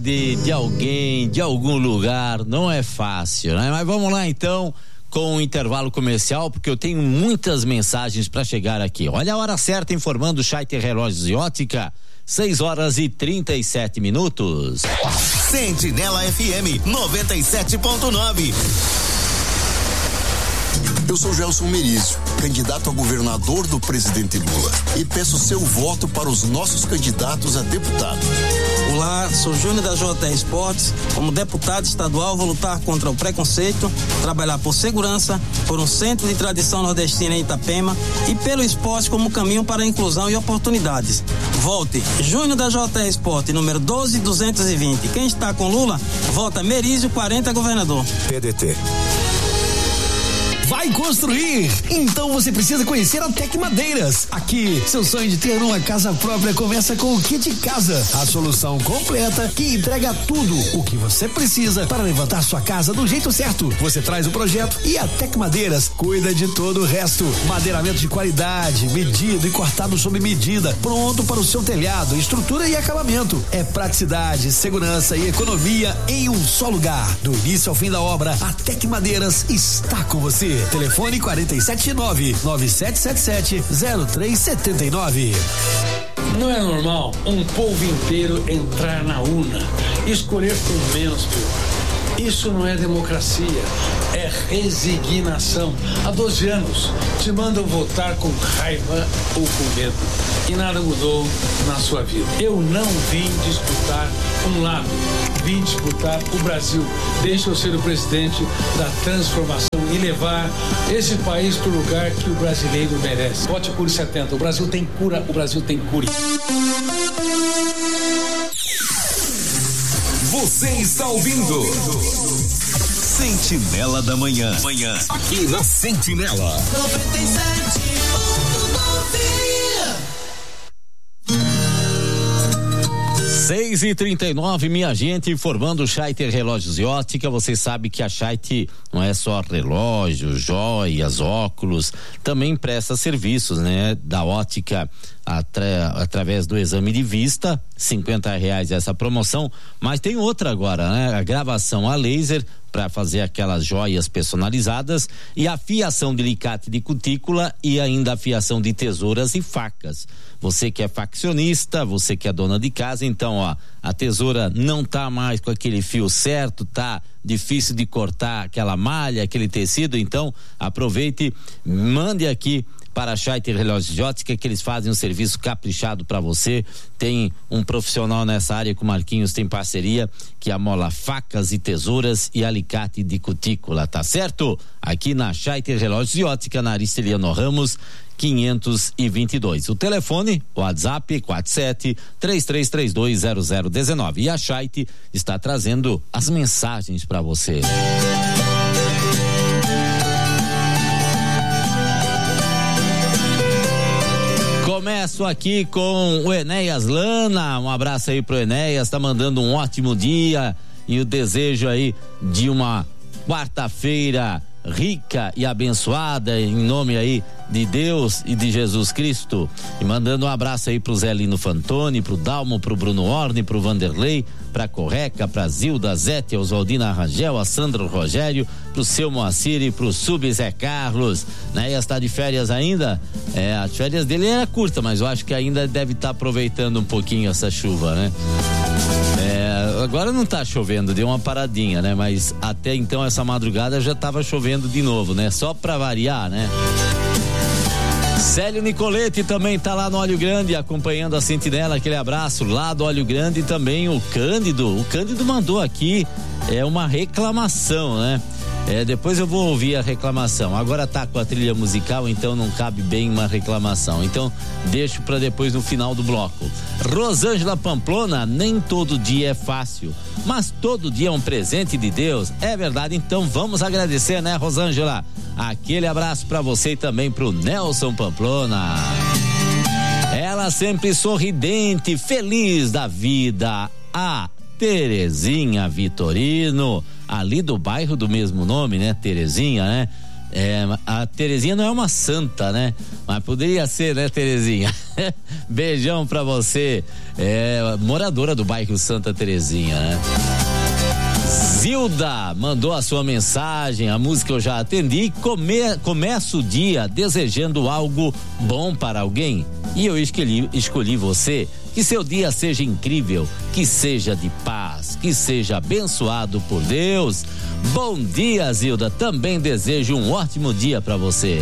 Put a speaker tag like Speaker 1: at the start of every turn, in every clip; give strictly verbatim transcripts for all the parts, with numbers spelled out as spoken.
Speaker 1: cidade, de alguém, de algum lugar, não é fácil, né? Mas vamos lá então com o intervalo comercial, porque eu tenho muitas mensagens para chegar aqui. Olha a hora certa informando Scheiter Relógios e Ótica. seis horas e trinta e sete minutos.
Speaker 2: Sentinela F M noventa e sete ponto nove.
Speaker 3: Eu sou Gelson Merizio, candidato a governador do presidente Lula, e peço seu voto para os nossos candidatos a deputado.
Speaker 4: Olá, sou Júnior da J R Esportes. Como deputado estadual, vou lutar contra o preconceito, trabalhar por segurança, por um centro de tradição nordestina em Itapema e pelo esporte como caminho para a inclusão e oportunidades. Vote Júnior da J R Esportes, número doze duzentos e vinte. Quem está com Lula, vota Merizio quarenta, governador.
Speaker 3: P D T.
Speaker 5: Vai construir? Então você precisa conhecer a Tec Madeiras. Aqui, seu sonho de ter uma casa própria começa com o Kit Casa, a solução completa que entrega tudo o que você precisa para levantar sua casa do jeito certo. Você traz o projeto e a Tec Madeiras cuida de todo o resto. Madeiramento de qualidade, medido e cortado sob medida, pronto para o seu telhado, estrutura e acabamento. É praticidade, segurança e economia em um só lugar. Do início ao fim da obra, a Tec Madeiras está com você. Telefone quatro sete nove, nove sete sete sete, zero três sete nove.
Speaker 6: Não é normal um povo inteiro entrar na urna e escolher por menos pior. Isso não é democracia, é resignação. Há doze anos te mandam votar com raiva ou com medo e nada mudou na sua vida. Eu não vim disputar um lado, vim disputar o Brasil. Deixa eu ser o presidente da transformação e levar esse país para o lugar que o brasileiro merece. Vote Cure setenta. O Brasil tem cura, o Brasil tem cure.
Speaker 2: Você está ouvindo Sentinela da Manhã. Manhã. Aqui na Sentinela.
Speaker 7: noventa e sete ponto nove.
Speaker 1: seis e trinta e nove, minha gente, informando Scheiter Relógios e Ótica. Você sabe que a Scheiter não é só relógio, joias, óculos, também presta serviços, né? Da ótica atra, através do exame de vista, cinquenta reais essa promoção, mas tem outra agora, né? A gravação a laser para fazer aquelas joias personalizadas e a fiação de alicate de cutícula e ainda a fiação de tesouras e facas. Você que é faccionista, você que é dona de casa, então ó, a tesoura não tá mais com aquele fio certo, tá difícil de cortar aquela malha, aquele tecido, então aproveite, mande aqui para a Scheiter Relógios de Ótica, que eles fazem um serviço caprichado para você. Tem um profissional nessa área com o Marquinhos, tem parceria que amola facas e tesouras e alicate de cutícula, tá certo? Aqui na Scheiter Relógios de Ótica, na Aristeliano Ramos quinhentos e vinte e dois. O telefone, o WhatsApp quatro sete três três três dois zero zero um nove. E a Scheiter está trazendo as mensagens para você. Começo aqui com o Enéas Lana, um abraço aí pro Enéas, tá mandando um ótimo dia e o desejo aí de uma quarta-feira rica e abençoada em nome aí de Deus e de Jesus Cristo. E mandando um abraço aí pro Zé Lino Fantoni, pro Dalmo, pro Bruno Orne, pro Vanderlei, pra Correca, pra Zilda Zete, Oswaldina Rangel, a Sandro Rogério, pro seu Moacir e pro Sub Zé Carlos. Né? E está de férias ainda? É, as férias dele era curta, mas eu acho que ainda deve estar tá aproveitando um pouquinho essa chuva, né? É, agora não tá chovendo, deu uma paradinha, né? Mas até então essa madrugada já tava chovendo de novo, né? Só pra variar, né? Célio Nicolete também tá lá no Olho Grande acompanhando a Sentinela, aquele abraço lá do Olho Grande. E também o Cândido, o Cândido mandou aqui é uma reclamação, né? É, depois eu vou ouvir a reclamação. Agora tá com a trilha musical, então não cabe bem uma reclamação. Então deixo para depois no final do bloco. Rosângela Pamplona, nem todo dia é fácil, mas todo dia é um presente de Deus. É verdade, então vamos agradecer, né, Rosângela? Aquele abraço para você e também pro Nelson Pamplona. Ela sempre sorridente, feliz da vida. A Terezinha Vitorino, ali do bairro do mesmo nome, né? Terezinha, né? É, a Terezinha não é uma santa, né? Mas poderia ser, né, Terezinha? Beijão pra você, é, moradora do bairro Santa Terezinha, né? Zilda mandou a sua mensagem, a música eu já atendi. Come, começa o dia desejando algo bom para alguém e eu escolhi, escolhi você. Que seu dia seja incrível, que seja de paz, que seja abençoado por Deus. Bom dia, Zilda, também desejo um ótimo dia para você.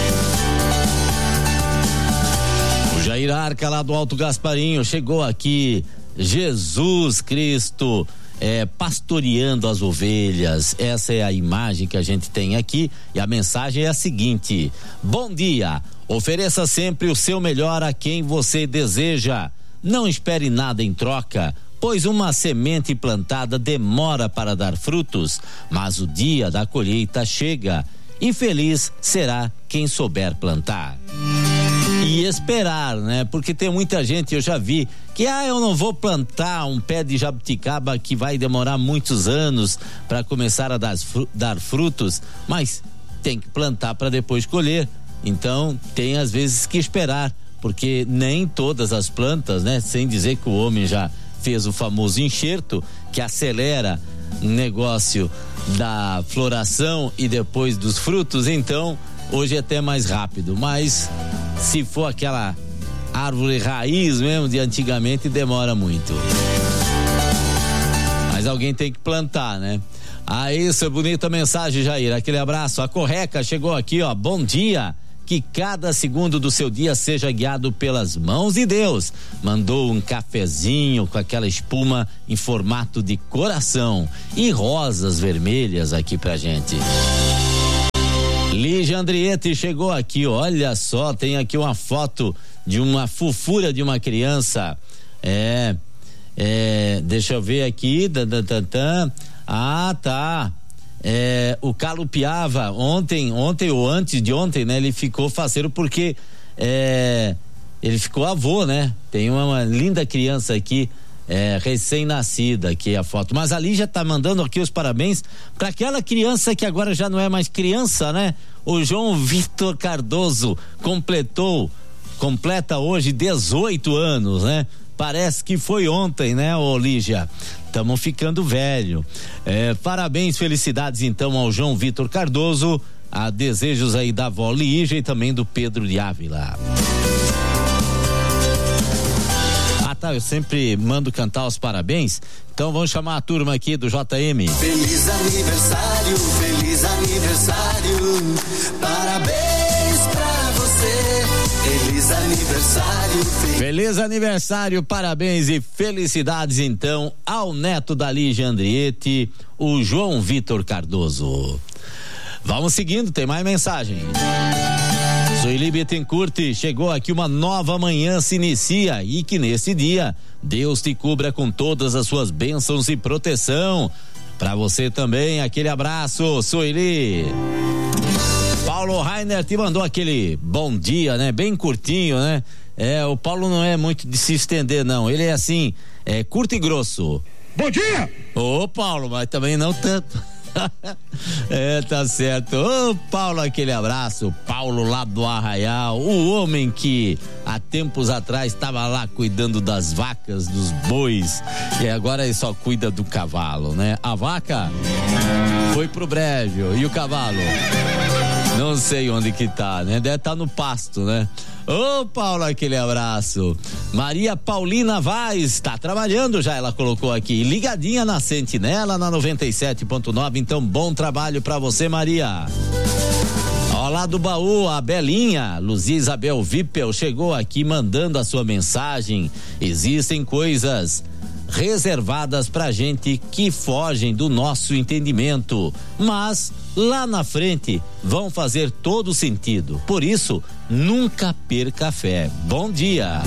Speaker 1: O Jair Arca lá do Alto Gasparinho chegou aqui. Jesus Cristo é, pastoreando as ovelhas, essa é a imagem que a gente tem aqui e a mensagem é a seguinte: bom dia, ofereça sempre o seu melhor a quem você deseja, não espere nada em troca, pois uma semente plantada demora para dar frutos, mas o dia da colheita chega e feliz será quem souber plantar. E esperar, né? Porque tem muita gente, eu já vi, que ah, eu não vou plantar um pé de jabuticaba que vai demorar muitos anos para começar a dar, dar frutos, mas tem que plantar para depois colher. Então, tem às vezes que esperar, porque nem todas as plantas, né? Sem dizer que o homem já fez o famoso enxerto, que acelera o negócio da floração e depois dos frutos, então hoje é até mais rápido, mas se for aquela árvore raiz mesmo de antigamente, demora muito. Mas alguém tem que plantar, né? Ah, isso é bonita mensagem, Jair, aquele abraço. A Correca chegou aqui, ó, bom dia, que cada segundo do seu dia seja guiado pelas mãos de Deus. Mandou um cafezinho com aquela espuma em formato de coração e rosas vermelhas aqui pra gente. Lígia Andrietti chegou aqui, olha só, tem aqui uma foto de uma fofura de uma criança. É, é, deixa eu ver aqui, dan, dan, dan, dan. Ah, tá. É, o Carlo Piava, ontem, ontem ou antes de ontem, né? Ele ficou faceiro porque é, ele ficou avô, né? Tem uma, uma linda criança aqui, é, recém-nascida, aqui a foto. Mas a Lígia tá mandando aqui os parabéns para aquela criança que agora já não é mais criança, né? O João Vitor Cardoso completou, completa hoje dezoito anos, né? Parece que foi ontem, né, ô Lígia? Estamos ficando velho. É, parabéns, felicidades então ao João Vitor Cardoso, a desejos aí da avó Lígia e também do Pedro de Ávila. Ah, tá, eu sempre mando cantar os parabéns, então vamos chamar a turma aqui do J M.
Speaker 7: Feliz aniversário, feliz aniversário, parabéns pra você. Feliz aniversário, feliz...
Speaker 1: feliz aniversário, parabéns e felicidades então ao neto da Lígia Andrietti, o João Vitor Cardoso. Vamos seguindo, tem mais mensagem. Sueli Bittencourt, chegou aqui, uma nova manhã se inicia e que nesse dia Deus te cubra com todas as suas bênçãos e proteção. Pra você também, aquele abraço, Sueli. Paulo Rainer te mandou aquele bom dia, né? Bem curtinho, né? É, o Paulo não é muito de se estender, não. Ele é assim, é curto e grosso.
Speaker 8: Bom dia!
Speaker 1: Ô, Paulo, mas também não tanto. É, tá certo. Ô, Paulo, aquele abraço. Paulo lá do Arraial, o homem que há tempos atrás estava lá cuidando das vacas, dos bois, e agora ele só cuida do cavalo, né? A vaca foi pro brejo e o cavalo não sei onde que tá, né? Deve estar tá no pasto, né? Ô, Paulo, aquele abraço. Maria Paulina Vaz, tá trabalhando já, ela colocou aqui, ligadinha na Sentinela, na noventa e sete ponto nove, então bom trabalho pra você, Maria. Ó, lá do baú, a Belinha, Luzia Isabel Vipel, chegou aqui mandando a sua mensagem. Existem coisas reservadas pra gente que fogem do nosso entendimento, mas lá na frente vão fazer todo sentido. Por isso, nunca perca a fé. Bom dia.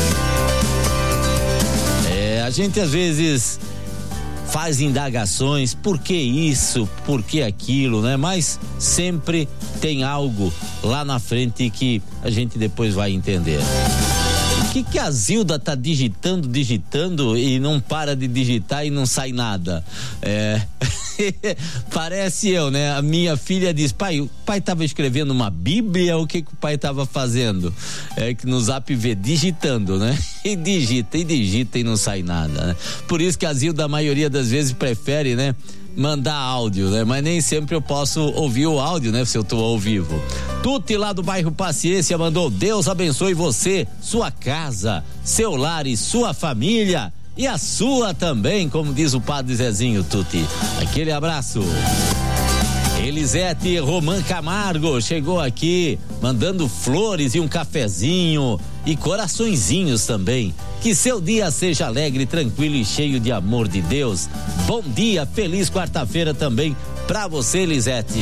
Speaker 1: É, a gente às vezes faz indagações, por que isso, por que aquilo, né? Mas sempre tem algo lá na frente que a gente depois vai entender. que que a Zilda tá digitando, digitando e não para de digitar e não sai nada? É, parece eu, né? A minha filha diz, pai, o pai tava escrevendo uma bíblia, o que que o pai tava fazendo? É que no Zap vê digitando, né? E digita, e digita e não sai nada, né? Por isso que a Zilda, a maioria das vezes, prefere, né? Mandar áudio, né? Mas nem sempre eu posso ouvir o áudio, né? Se eu tô ao vivo. Tuti lá do bairro Paciência mandou: Deus abençoe você, sua casa, seu lar e sua família e a sua também, como diz o padre Zezinho. Tuti, aquele abraço. Elisete Roman Camargo chegou aqui mandando flores e um cafezinho e coraçõezinhos também. Que seu dia seja alegre, tranquilo e cheio de amor de Deus. Bom dia, feliz quarta-feira também pra você, Elisete.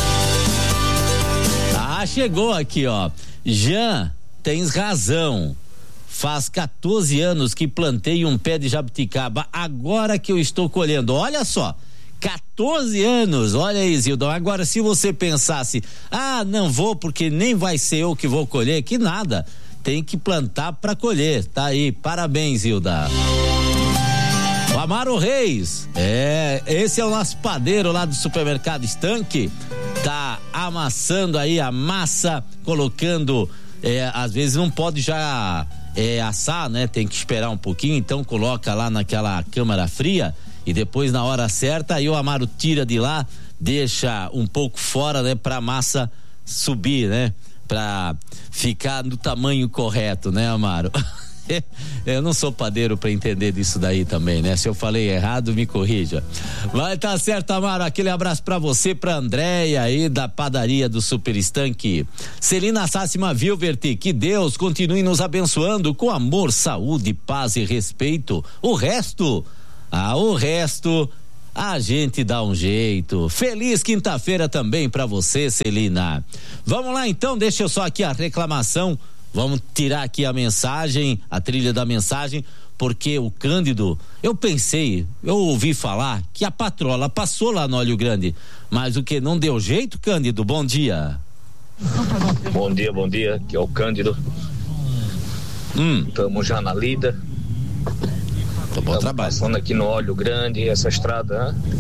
Speaker 1: Ah, chegou aqui, ó. Jean, tens razão. Faz quatorze anos que plantei um pé de jabuticaba, agora que eu estou colhendo. Olha só. quatorze anos, olha aí, Zildão. Agora, se você pensasse, ah, não vou porque nem vai ser eu que vou colher, que nada, tem que plantar para colher, tá aí, parabéns, Zilda. O Amaro Reis, é, esse é o nosso padeiro lá do supermercado Estanque, tá amassando aí a massa, colocando, é, às vezes não pode já é, assar, né, tem que esperar um pouquinho, então coloca lá naquela câmara fria. E depois, na hora certa, aí o Amaro tira de lá, deixa um pouco fora, né? Pra massa subir, né? Pra ficar no tamanho correto, né, Amaro? Eu não sou padeiro pra entender disso daí também, né? Se eu falei errado, me corrija. Vai, tá certo, Amaro. Aquele abraço pra você, pra Andréia aí da padaria do Super Estanque. Celina Sássima Vilvert, que Deus continue nos abençoando com amor, saúde, paz e respeito. O resto... Ah, o resto a gente dá um jeito. Feliz quinta-feira também pra você, Celina. Vamos lá então, deixa eu só aqui a reclamação. Vamos tirar aqui a mensagem, a trilha da mensagem, porque o Cândido, eu pensei, eu ouvi falar que a patrola passou lá no Olho Grande, mas o que não deu jeito, Cândido? Bom dia.
Speaker 8: Bom dia, bom dia, aqui é o Cândido.
Speaker 1: Hum.
Speaker 8: Estamos já na lida.
Speaker 1: Tô bom trabalho.
Speaker 8: Passando aqui no Olho Grande, essa estrada, né?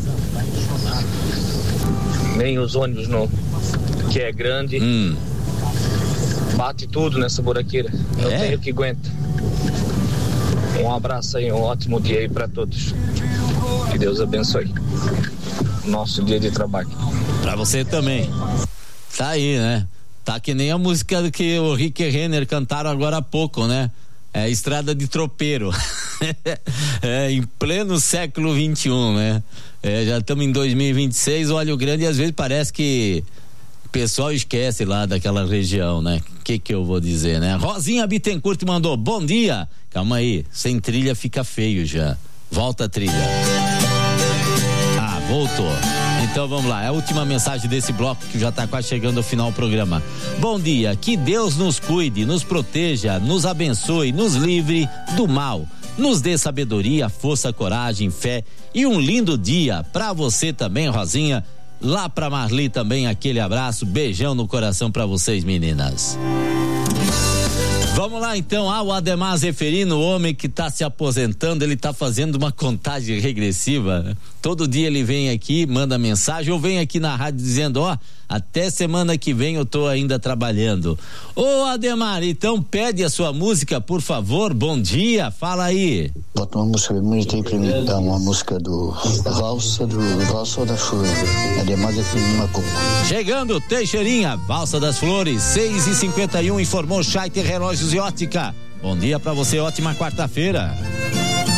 Speaker 8: Nem os ônibus não, que é grande,
Speaker 1: hum.
Speaker 8: bate tudo nessa buraqueira. Eu
Speaker 1: é?
Speaker 8: tenho que aguentar. Um abraço aí, um ótimo dia aí pra todos. Que Deus abençoe nosso dia de trabalho.
Speaker 1: Pra você também. Tá aí, né? Tá que nem a música que o Rick e Renner cantaram agora há pouco, né? É estrada de tropeiro. É, em pleno século vinte e um, né? É, já estamos em dois mil e vinte e seis, o Olho Grande às vezes parece que o pessoal esquece lá daquela região, né? O que que eu vou dizer, né? Rosinha Bittencourt mandou, bom dia. Calma aí, sem trilha fica feio já. Volta a trilha. Ah, voltou. Então vamos lá, é a última mensagem desse bloco que já está quase chegando ao final do programa. Bom dia, que Deus nos cuide, nos proteja, nos abençoe, nos livre do mal, nos dê sabedoria, força, coragem, fé e um lindo dia para você também, Rosinha. Lá pra Marli também aquele abraço, beijão no coração para vocês, meninas. Vamos lá então, ah, o Ademar Zeferino, o homem que está se aposentando, ele está fazendo uma contagem regressiva. Todo dia ele vem aqui, manda mensagem, ou vem aqui na rádio dizendo, ó, oh, até semana que vem eu tô ainda trabalhando. Ô Ademar, então pede a sua música, por favor, bom dia, fala aí.
Speaker 9: Bota uma música bonita aí pra mim, tá? Uma música do Valsa, do Valsa das Flores, Ademar Zeferino Macuco.
Speaker 1: Chegando, Teixeirinha, Valsa das Flores, seis e cinquenta e um, informou Scheiter Relógios e Ótica. Bom dia pra você, ótima quarta-feira.